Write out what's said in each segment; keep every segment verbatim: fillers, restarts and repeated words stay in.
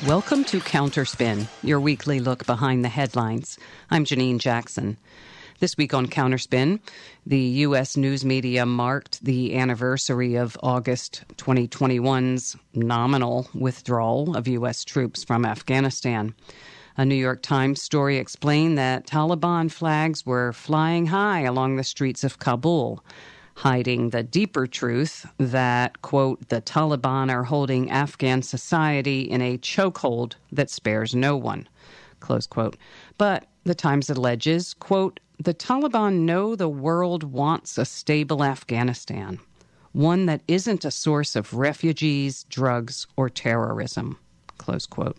Welcome to Counterspin, your weekly look behind the headlines. I'm Janine Jackson. This week on Counterspin, the U S news media marked the anniversary of August twenty twenty-one's nominal withdrawal of U S troops from Afghanistan. A New York Times story explained that Taliban flags were flying high along the streets of Kabul, hiding the deeper truth that, quote, the Taliban are holding Afghan society in a chokehold that spares no one, close quote. But the Times alleges, quote, the Taliban know the world wants a stable Afghanistan, one that isn't a source of refugees, drugs, or terrorism, close quote.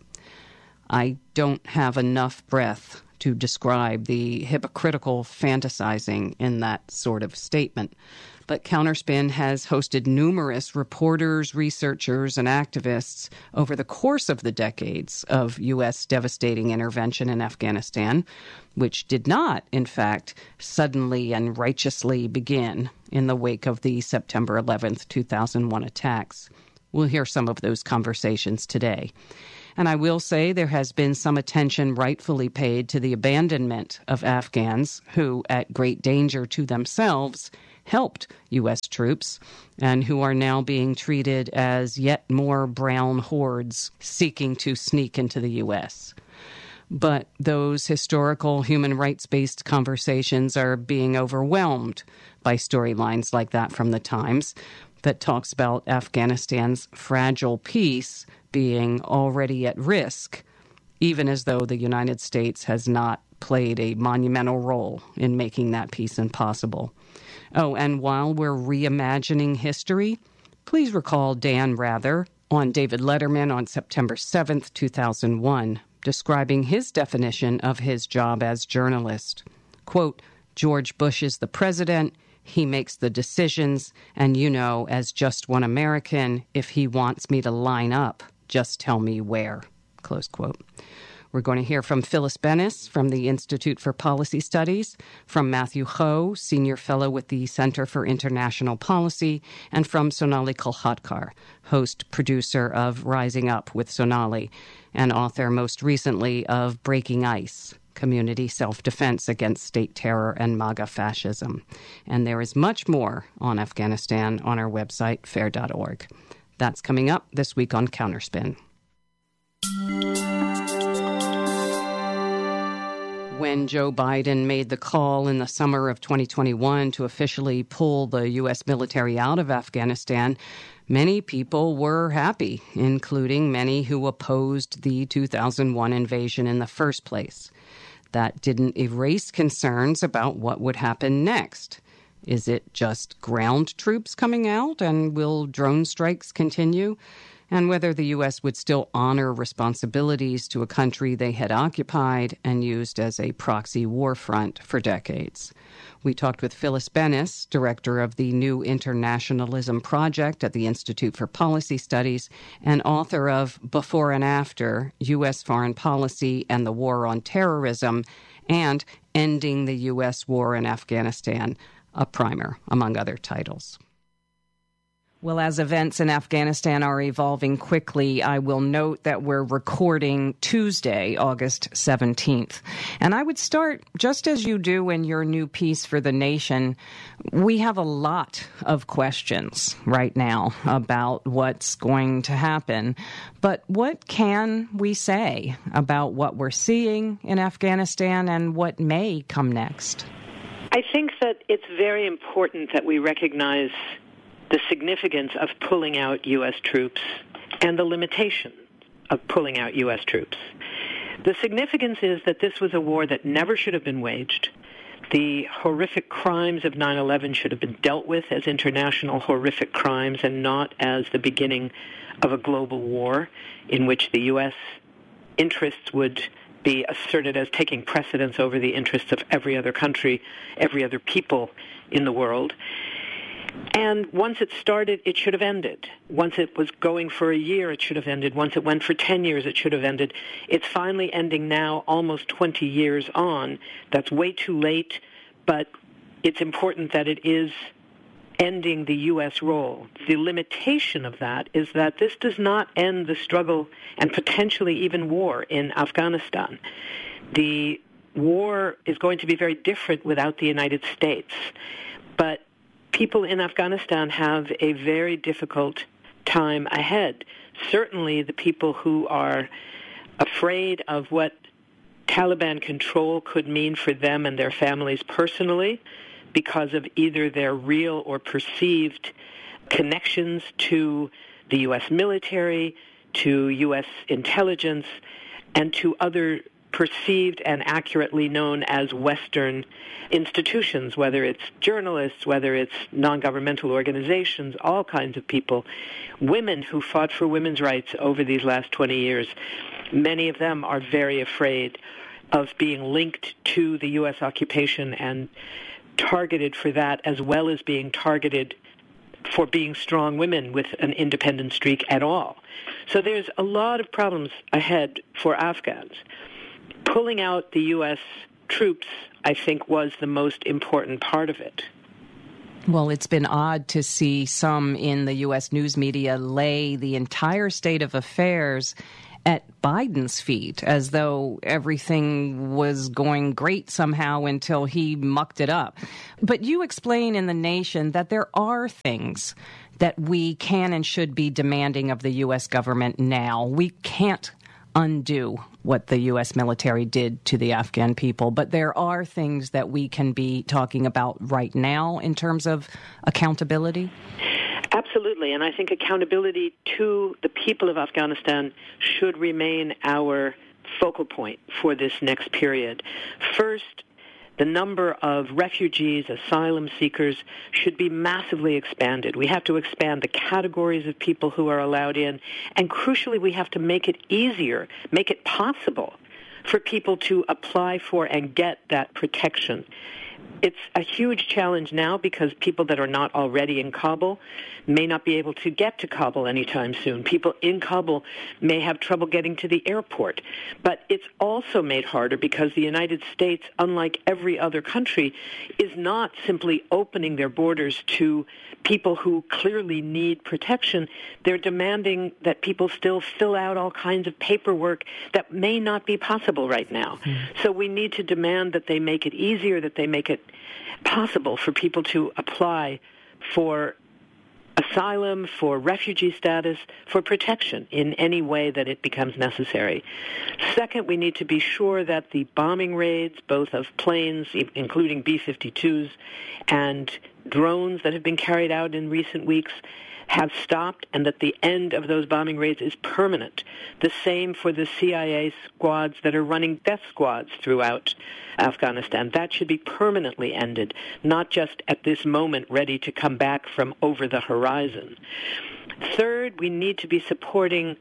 I don't have enough breath to describe the hypocritical fantasizing in that sort of statement. But Counterspin has hosted numerous reporters, researchers, and activists over the course of the decades of U S devastating intervention in Afghanistan, which did not, in fact, suddenly and righteously begin in the wake of the September eleventh, two thousand one attacks. We'll hear some of those conversations today. And I will say there has been some attention rightfully paid to the abandonment of Afghans who, at great danger to themselves, helped U S troops and who are now being treated as yet more brown hordes seeking to sneak into the U S. But those historical human rights-based conversations are being overwhelmed by storylines like that from the Times that talks about Afghanistan's fragile peace being already at risk, even as though the United States has not played a monumental role in making that peace impossible. Oh, and while we're reimagining history, please recall Dan Rather on David Letterman on September seventh, two thousand one, describing his definition of his job as journalist. Quote, George Bush is the president. He makes the decisions, and you know, as just one American, if he wants me to line up, just tell me where, close quote. We're going to hear from Phyllis Bennis from the Institute for Policy Studies, from Matthew Ho, Senior Fellow with the Center for International Policy, and from Sonali Kolhatkar, host, producer of Rising Up with Sonali, and author most recently of Breaking Ice, Community Self-Defense Against State Terror and MAGA Fascism. And there is much more on Afghanistan on our website, fair dot org. That's coming up this week on Counterspin. When Joe Biden made the call in the summer of twenty twenty-one to officially pull the U S military out of Afghanistan, many people were happy, including many who opposed the two thousand one invasion in the first place. That didn't erase concerns about what would happen next. Is it just ground troops coming out, and will drone strikes continue? And whether the U S would still honor responsibilities to a country they had occupied and used as a proxy war front for decades. We talked with Phyllis Bennis, director of the New Internationalism Project at the Institute for Policy Studies and author of Before and After, U S Foreign Policy and the War on Terrorism, and Ending the U S War in Afghanistan, a primer, among other titles. Well, as events in Afghanistan are evolving quickly, I will note that we're recording Tuesday, August seventeenth. And I would start, just as you do in your new piece for The Nation, we have a lot of questions right now about what's going to happen. But what can we say about what we're seeing in Afghanistan and what may come next? I think that it's very important that we recognize the significance of pulling out U S troops and the limitation of pulling out U S troops. The significance is that this was a war that never should have been waged. The horrific crimes of nine eleven should have been dealt with as international horrific crimes and not as the beginning of a global war in which the U S interests would be asserted as taking precedence over the interests of every other country, every other people in the world. And once it started, it should have ended. Once it was going for a year, it should have ended. Once it went for ten years, it should have ended. It's finally ending now, almost twenty years on. That's way too late, but it's important that it is ending the U S role. The limitation of that is that this does not end the struggle and potentially even war in Afghanistan. The war is going to be very different without the United States. But people in Afghanistan have a very difficult time ahead. Certainly the people who are afraid of what Taliban control could mean for them and their families personally, because of either their real or perceived connections to the U S military, to U S intelligence, and to other perceived and accurately known as Western institutions, whether it's journalists, whether it's non-governmental organizations, all kinds of people, women who fought for women's rights over these last twenty years. Many of them are very afraid of being linked to the U S occupation and targeted for that, as well as being targeted for being strong women with an independent streak at all. So there's a lot of problems ahead for Afghans. Pulling out the U S troops, I think, was the most important part of it. Well, it's been odd to see some in the U S news media lay the entire state of affairs at Biden's feet, as though everything was going great somehow until he mucked it up. But you explain in The Nation that there are things that we can and should be demanding of the U S government now. We can't undo what the U S military did to the Afghan people, but there are things that we can be talking about right now in terms of accountability. Absolutely, and I think accountability to the people of Afghanistan should remain our focal point for this next period. First, the number of refugees, asylum seekers should be massively expanded. We have to expand the categories of people who are allowed in, and crucially, we have to make it easier, make it possible for people to apply for and get that protection. It's a huge challenge now because people that are not already in Kabul may not be able to get to Kabul anytime soon. People in Kabul may have trouble getting to the airport. But it's also made harder because the United States, unlike every other country, is not simply opening their borders to people who clearly need protection. They're demanding that people still fill out all kinds of paperwork that may not be possible right now. Mm. So we need to demand that they make it easier, that they make it possible for people to apply for asylum, for refugee status, for protection in any way that it becomes necessary. Second, we need to be sure that the bombing raids, both of planes, including B fifty-twos, and drones that have been carried out in recent weeks, have stopped, and that the end of those bombing raids is permanent. The same for the C I A squads that are running death squads throughout Afghanistan. That should be permanently ended, not just at this moment ready to come back from over the horizon. Third, we need to be supporting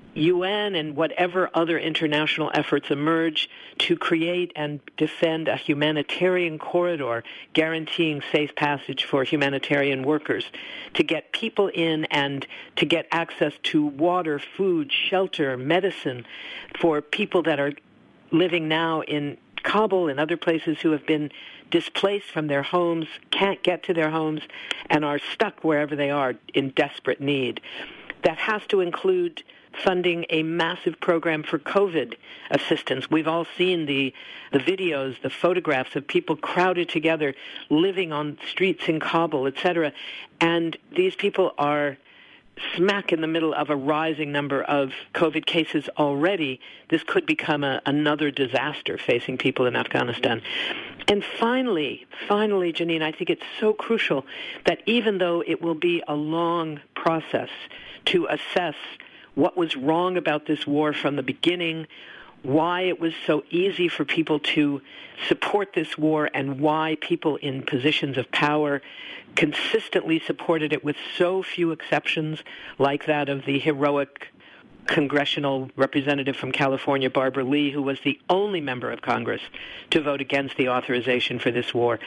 U N and whatever other international efforts emerge to create and defend a humanitarian corridor guaranteeing safe passage for humanitarian workers, to get people in and to get access to water, food, shelter, medicine for people that are living now in Kabul and other places who have been displaced from their homes, can't get to their homes, and are stuck wherever they are in desperate need. That has to include funding a massive program for COVID assistance. We've all seen the the videos, the photographs of people crowded together, living on streets in Kabul, et cetera. And these people are smack in the middle of a rising number of COVID cases already. This could become a, another disaster facing people in Afghanistan. And finally, finally, Janine, I think it's so crucial that even though it will be a long process to assess what was wrong about this war from the beginning, why it was so easy for people to support this war, and why people in positions of power consistently supported it with so few exceptions, like that of the heroic congressional representative from California, Barbara Lee, who was the only member of Congress to vote against the authorization for this war.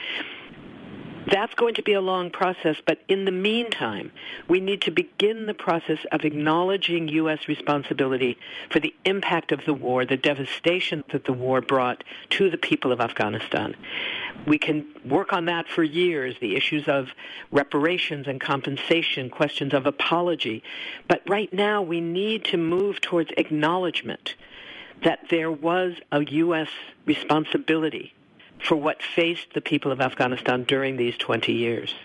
That's going to be a long process, but in the meantime, we need to begin the process of acknowledging U S responsibility for the impact of the war, the devastation that the war brought to the people of Afghanistan. We can work on that for years, the issues of reparations and compensation, questions of apology. But right now we need to move towards acknowledgement that there was a U S responsibility for what faced the people of Afghanistan during these twenty years.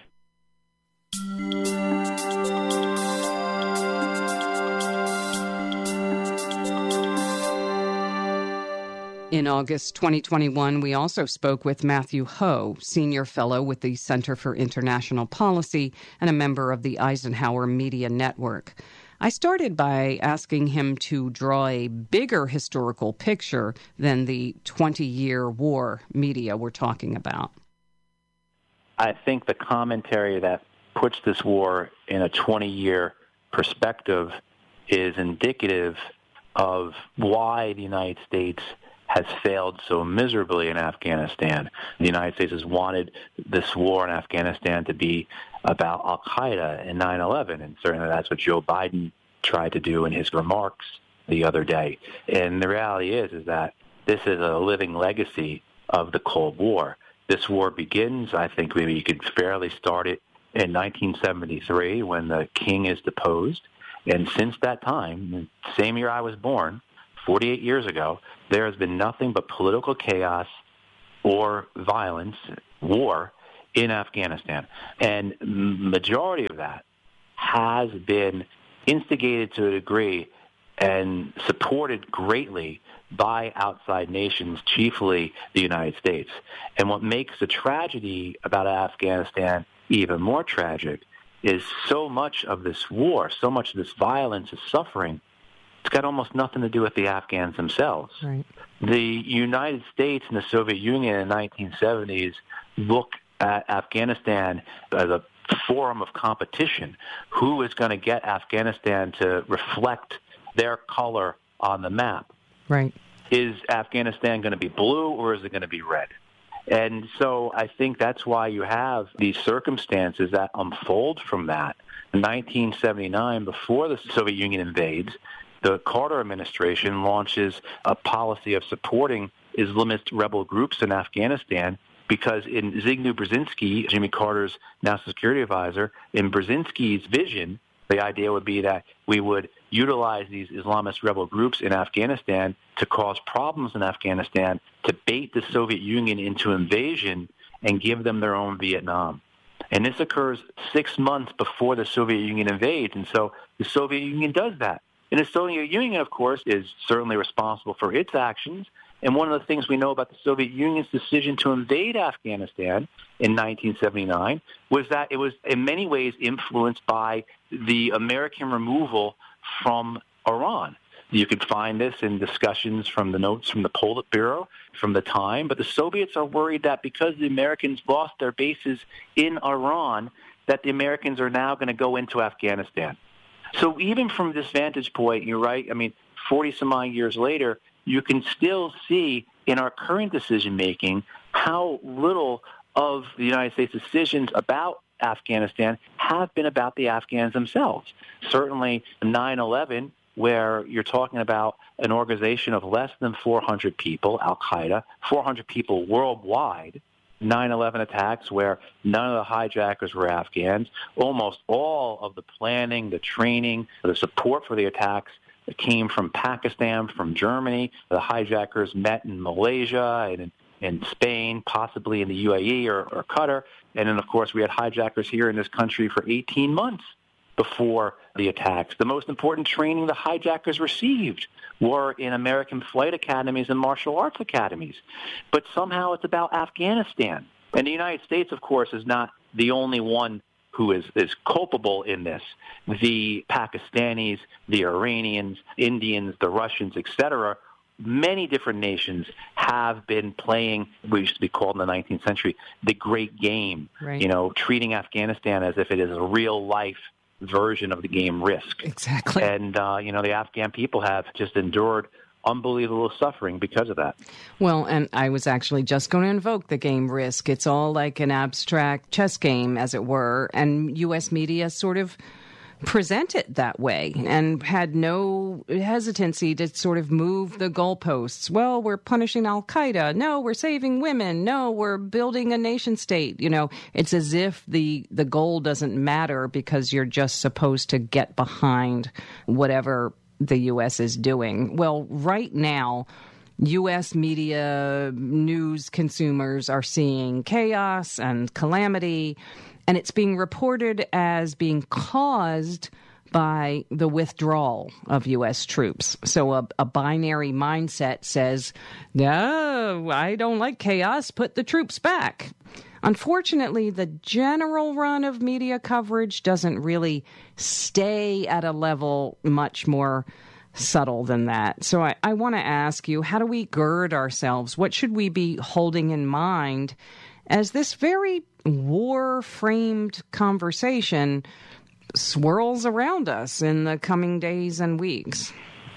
In August twenty twenty-one, we also spoke with Matthew Hoh, Senior Fellow with the Center for International Policy and a member of the Eisenhower Media Network. I started by asking him to draw a bigger historical picture than the twenty-year war media we're talking about. I think the commentary that puts this war in a twenty-year perspective is indicative of why the United States has failed so miserably in Afghanistan. The United States has wanted this war in Afghanistan to be about Al-Qaeda and nine eleven, and certainly that's what Joe Biden tried to do in his remarks the other day. And the reality is, is that this is a living legacy of the Cold War. This war begins, I think maybe you could fairly start it in nineteen seventy-three when the king is deposed. And since that time, the same year I was born, forty-eight years ago, there has been nothing but political chaos or violence, war, in Afghanistan. And majority of that has been instigated to a degree and supported greatly by outside nations, chiefly the United States. And what makes the tragedy about Afghanistan even more tragic is so much of this war, so much of this violence and suffering, it's got almost nothing to do with the Afghans themselves. Right. The United States and the Soviet Union in the nineteen seventies look at Afghanistan as a forum of competition. Who is going to get Afghanistan to reflect their color on the map? Right. Is Afghanistan going to be blue or is it going to be red? And so I think that's why you have these circumstances that unfold from that. In nineteen seventy-nine, before the Soviet Union invades, the Carter administration launches a policy of supporting Islamist rebel groups in Afghanistan because in Zygmunt Brzezinski, Jimmy Carter's national security advisor, in Brzezinski's vision, the idea would be that we would utilize these Islamist rebel groups in Afghanistan to cause problems in Afghanistan, to bait the Soviet Union into invasion and give them their own Vietnam. And this occurs six months before the Soviet Union invades, and so the Soviet Union does that. And the Soviet Union, of course, is certainly responsible for its actions. And one of the things we know about the Soviet Union's decision to invade Afghanistan in nineteen seventy-nine was that it was in many ways influenced by the American removal from Iran. You could find this in discussions from the notes from the Politburo from the time. But the Soviets are worried that because the Americans lost their bases in Iran, that the Americans are now going to go into Afghanistan. So even from this vantage point, you're right, I mean, forty-some-odd years later, you can still see in our current decision-making how little of the United States decisions about Afghanistan have been about the Afghans themselves. Certainly nine eleven, where you're talking about an organization of less than four hundred people, Al-Qaeda, four hundred people worldwide, nine eleven attacks where none of the hijackers were Afghans. Almost all of the planning, the training, the support for the attacks came from Pakistan, from Germany. The hijackers met in Malaysia and in, in Spain, possibly in the U A E or, or Qatar. And then, of course, we had hijackers here in this country for eighteen months before the attacks. The most important training the hijackers received were in American flight academies and martial arts academies. But somehow it's about Afghanistan. And the United States, of course, is not the only one who is, is culpable in this. The Pakistanis, the Iranians, Indians, the Russians, et cetera, many different nations have been playing, we used to be called in the nineteenth century, the great game, right. You know, treating Afghanistan as if it is a real-life version of the game Risk. Exactly. And, uh, you know, the Afghan people have just endured unbelievable suffering because of that. Well, and I was actually just going to invoke the game Risk. It's all like an abstract chess game, as it were, and U S media sort of present it that way and had no hesitancy to sort of move the goalposts. Well, we're punishing Al-Qaeda. No, we're saving women. No, we're building a nation state. You know, it's as if the, the goal doesn't matter because you're just supposed to get behind whatever the U S is doing. Well, right now, U S media news consumers are seeing chaos and calamity, and it's being reported as being caused by the withdrawal of U S troops. So a, a binary mindset says, no, I don't like chaos, put the troops back. Unfortunately, the general run of media coverage doesn't really stay at a level much more subtle than that. So I, I want to ask you, how do we gird ourselves? What should we be holding in mind as this very war-framed conversation swirls around us in the coming days and weeks?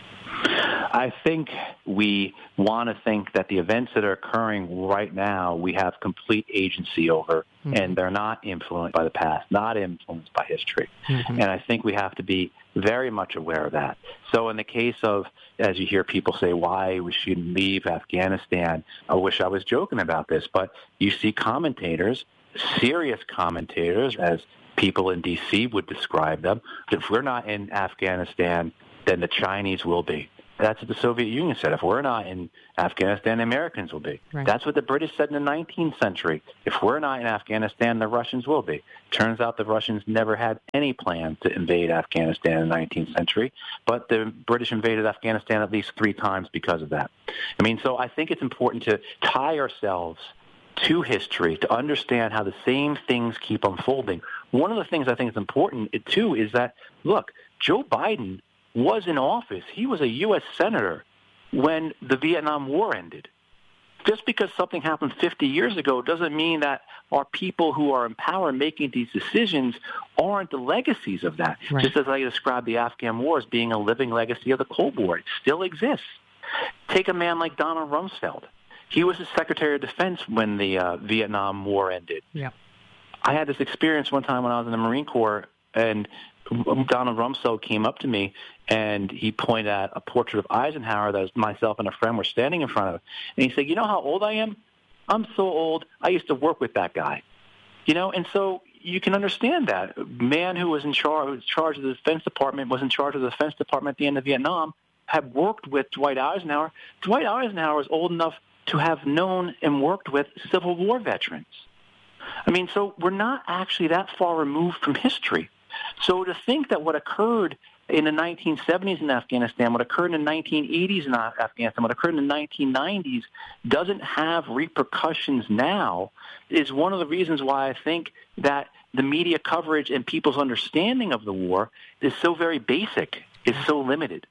I think we want to think that the events that are occurring right now, we have complete agency over, mm-hmm. and they're not influenced by the past, not influenced by history. Mm-hmm. And I think we have to be very much aware of that. So in the case of, as you hear people say, why we shouldn't leave Afghanistan, I wish I was joking about this, but you see commentators, serious commentators, as people in D C would describe them, if we're not in Afghanistan, then the Chinese will be. That's what the Soviet Union said. If we're not in Afghanistan, the Americans will be. Right. That's what the British said in the nineteenth century. If we're not in Afghanistan, the Russians will be. Turns out the Russians never had any plan to invade Afghanistan in the nineteenth century, but the British invaded Afghanistan at least three times because of that. I mean, so I think it's important to tie ourselves to history to understand how the same things keep unfolding. One of the things I think is important, too, is that, look, Joe Biden was in office. He was a U S senator when the Vietnam War ended. Just because something happened fifty years ago doesn't mean that our people who are in power making these decisions aren't the legacies of that. Right. Just as I described the Afghan War as being a living legacy of the Cold War. It still exists. Take a man like Donald Rumsfeld. He was the Secretary of Defense when the uh, Vietnam War ended. Yeah. I had this experience one time when I was in the Marine Corps, and Donald Rumsfeld came up to me, and he pointed at a portrait of Eisenhower that myself and a friend were standing in front of. And he said, you know how old I am? I'm so old, I used to work with that guy. You know, and so you can understand that. A man who was in charge, who was in charge of the Defense Department, was in charge of the Defense Department at the end of Vietnam, had worked with Dwight Eisenhower. Dwight Eisenhower was old enough to have known and worked with Civil War veterans. I mean, so we're not actually that far removed from history. So to think that what occurred in the nineteen seventies in Afghanistan, what occurred in the nineteen eighties in Afghanistan, what occurred in the nineteen nineties doesn't have repercussions now is one of the reasons why I think that the media coverage and people's understanding of the war is so very basic, is so limited.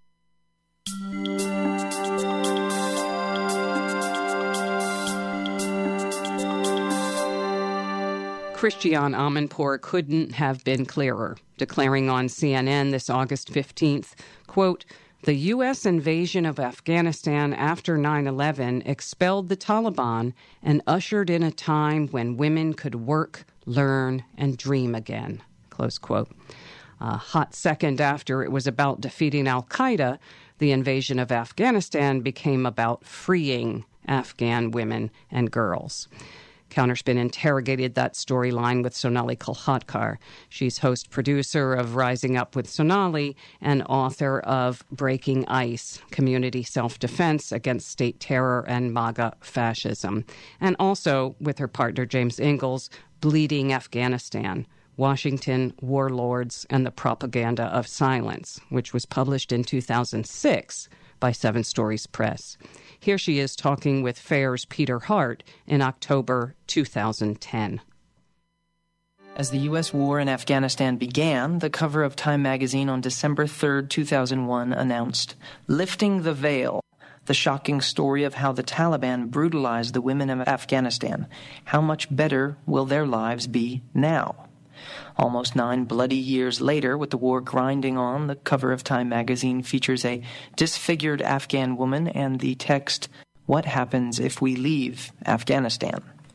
Christiane Amanpour couldn't have been clearer, declaring on C N N this August fifteenth, quote, the U S invasion of Afghanistan after nine eleven expelled the Taliban and ushered in a time when women could work, learn, and dream again, close quote. A hot second after it was about defeating al-Qaeda, the invasion of Afghanistan became about freeing Afghan women and girls. Counterspin interrogated that storyline with Sonali Kolhatkar. She's host-producer of Rising Up with Sonali and author of Breaking Ice, Community Self-Defense Against State Terror and MAGA Fascism. And also, with her partner James Ingalls, Bleeding Afghanistan, Washington, Warlords, and the Propaganda of Silence, which was published in two thousand six by Seven Stories Press. Here she is talking with FAIR's Peter Hart in October two thousand ten. As the U S war in Afghanistan began, the cover of Time magazine on December third, two thousand one announced, Lifting the Veil, the shocking story of how the Taliban brutalized the women of Afghanistan. How much better will their lives be now? Almost nine bloody years later, with the war grinding on, the cover of Time magazine features a disfigured Afghan woman and the text, What happens if we leave Afghanistan?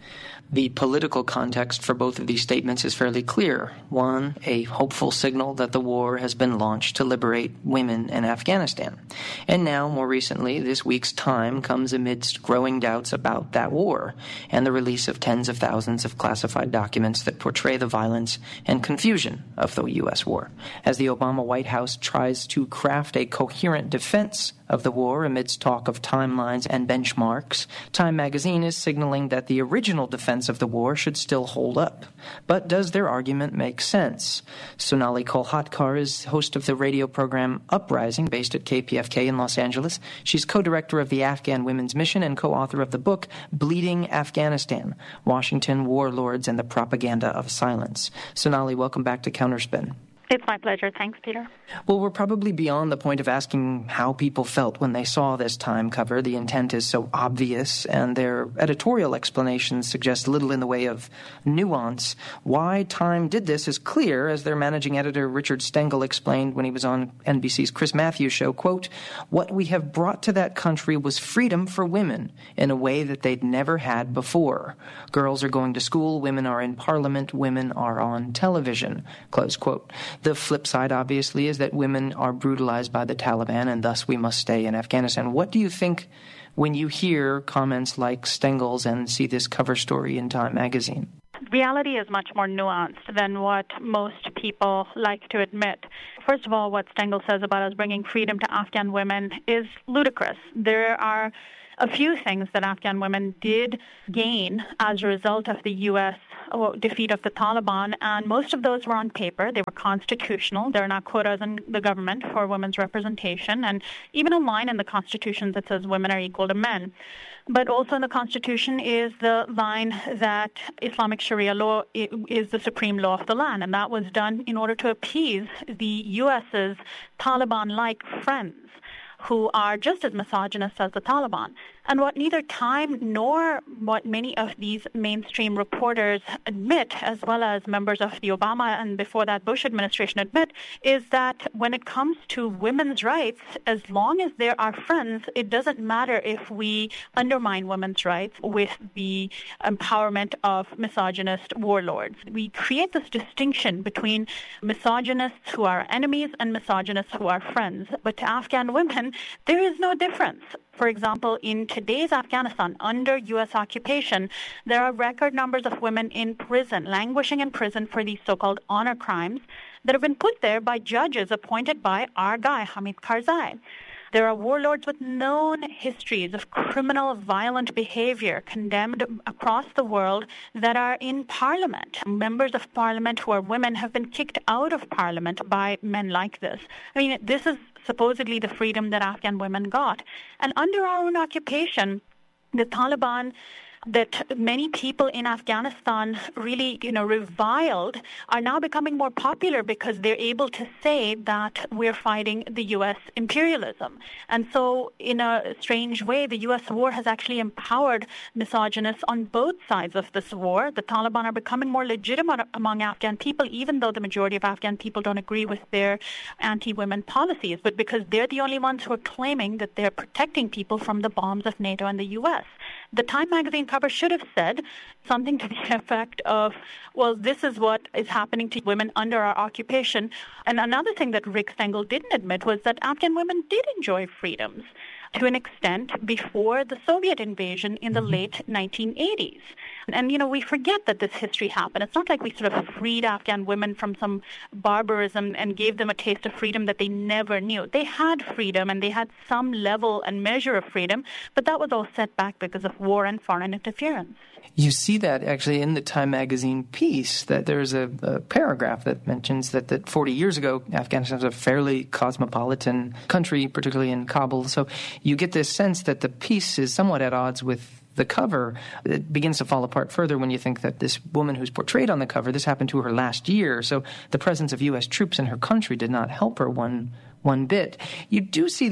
The political context for both of these statements is fairly clear. One, a hopeful signal that the war has been launched to liberate women in Afghanistan. And now, more recently, this week's Time comes amidst growing doubts about that war and the release of tens of thousands of classified documents that portray the violence and confusion of the U S war. As the Obama White House tries to craft a coherent defense of the war amidst talk of timelines and benchmarks, Time magazine is signaling that the original defense of the war should still hold up. But does their argument make sense? Sonali Kolhatkar is host of the radio program Uprising, based at K P F K in Los Angeles. She's co-director of the Afghan Women's Mission and co-author of the book Bleeding Afghanistan, Washington Warlords and the Propaganda of Silence. Sonali, welcome back to Counterspin. It's my pleasure. Thanks, Peter. Well, we're probably beyond the point of asking how people felt when they saw this Time cover. The intent is so obvious, and their editorial explanations suggest little in the way of nuance. Why Time did this is clear, as their managing editor Richard Stengel explained when he was on N B C's Chris Matthews show, quote, "What we have brought to that country was freedom for women in a way that they'd never had before. Girls are going to school, women are in parliament, women are on television," close quote. The flip side, obviously, is that women are brutalized by the Taliban, and thus we must stay in Afghanistan. What do you think when you hear comments like Stengel's and see this cover story in Time magazine? Reality is much more nuanced than what most people like to admit. First of all, what Stengel says about us bringing freedom to Afghan women is ludicrous. There are a few things that Afghan women did gain as a result of the U S defeat of the Taliban, and most of those were on paper. They were constitutional. There are now quotas in the government for women's representation, and even a line in the Constitution that says women are equal to men. But also in the Constitution is the line that Islamic Sharia law is the supreme law of the land, and that was done in order to appease the U S's Taliban-like friends, who are just as misogynist as the Taliban. And what neither Time nor what many of these mainstream reporters admit, as well as members of the Obama and before that Bush administration admit, is that when it comes to women's rights, as long as they're our friends, it doesn't matter if we undermine women's rights with the empowerment of misogynist warlords. We create this distinction between misogynists who are enemies and misogynists who are friends. But to Afghan women, there is no difference. For example, in today's Afghanistan, under U S occupation, there are record numbers of women in prison, languishing in prison for these so-called honor crimes that have been put there by judges appointed by our guy, Hamid Karzai. There are warlords with known histories of criminal, violent behavior condemned across the world that are in parliament. Members of parliament who are women have been kicked out of parliament by men like this. I mean, this is supposedly the freedom that Afghan women got. And under our own occupation, the Taliban that many people in Afghanistan really, you know, reviled are now becoming more popular because they're able to say that we're fighting the U S imperialism. And so in a strange way, the U S war has actually empowered misogynists on both sides of this war. The Taliban are becoming more legitimate among Afghan people, even though the majority of Afghan people don't agree with their anti-women policies, but because they're the only ones who are claiming that they're protecting people from the bombs of NATO and the U S. The Time magazine cover should have said something to the effect of, well, this is what is happening to women under our occupation. And another thing that Rick Stengel didn't admit was that Afghan women did enjoy freedoms to an extent before the Soviet invasion in the mm-hmm. late nineteen eighties. And, you know, we forget that this history happened. It's not like we sort of freed Afghan women from some barbarism and gave them a taste of freedom that they never knew. They had freedom and they had some level and measure of freedom, but that was all set back because of war and foreign interference. You see that actually in the Time magazine piece, that there's a, a paragraph that mentions that, that forty years ago, Afghanistan was a fairly cosmopolitan country, particularly in Kabul. So you get this sense that the piece is somewhat at odds with the cover. It begins to fall apart further when you think that this woman who's portrayed on the cover, this happened to her last year. So the presence of U S troops in her country did not help her one one bit. You do see this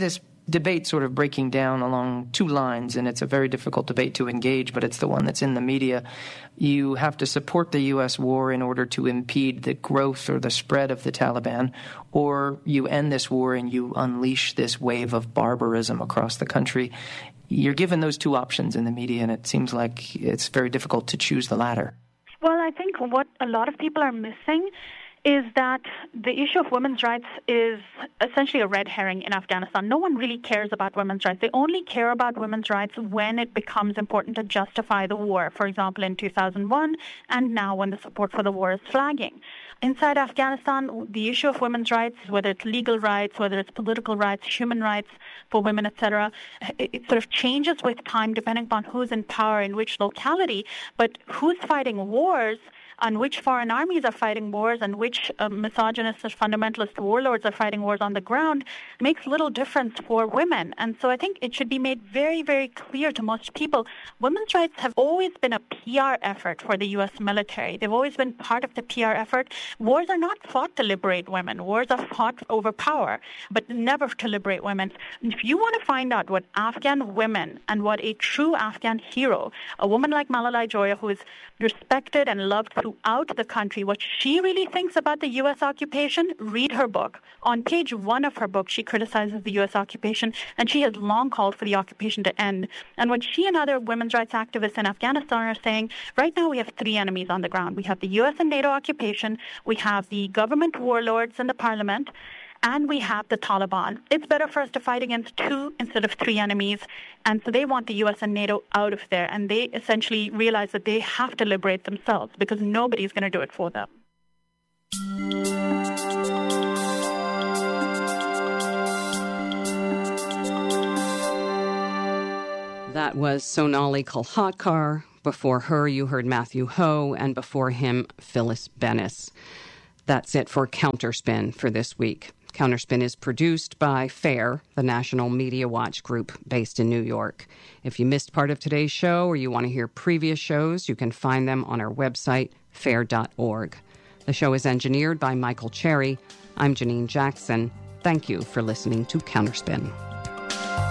debate sort of breaking down along two lines, and it's a very difficult debate to engage, but it's the one that's in the media. You have to support the U S war in order to impede the growth or the spread of the Taliban, or you end this war and you unleash this wave of barbarism across the country. You're given those two options in the media, and it seems like it's very difficult to choose the latter. Well, I think what a lot of people are missing is that the issue of women's rights is essentially a red herring in Afghanistan. No one really cares about women's rights. They only care about women's rights when it becomes important to justify the war, for example, in two thousand one, and now when the support for the war is flagging. Inside Afghanistan, the issue of women's rights, whether it's legal rights, whether it's political rights, human rights for women, et cetera, it, it sort of changes with time depending upon who's in power in which locality. But who's fighting wars, and which foreign armies are fighting wars, and which uh, misogynist or fundamentalist warlords are fighting wars on the ground makes little difference for women. And so I think it should be made very, very clear to most people, women's rights have always been a P R effort for the U S military. They've always been part of the P R effort. Wars are not fought to liberate women. Wars are fought over power, but never to liberate women. And if you want to find out what Afghan women and what a true Afghan hero, a woman like Malalai Joya, who is respected and loved throughout the country, what she really thinks about the U S occupation, read her book. On page one of her book, she criticizes the U S occupation, and she has long called for the occupation to end. And what she and other women's rights activists in Afghanistan are saying, right now we have three enemies on the ground. We have the U S and NATO occupation, we have the government warlords and the parliament, and we have the Taliban. It's better for us to fight against two instead of three enemies. And so they want the U S and NATO out of there. And they essentially realize that they have to liberate themselves because nobody's going to do it for them. That was Sonali Kolhatkar. Before her, you heard Matthew Ho, and before him, Phyllis Bennis. That's it for Counterspin for this week. Counterspin is produced by FAIR, the National Media Watch group based in New York. If you missed part of today's show or you want to hear previous shows, you can find them on our website, fair dot org. The show is engineered by Michael Cherry. I'm Janine Jackson. Thank you for listening to Counterspin.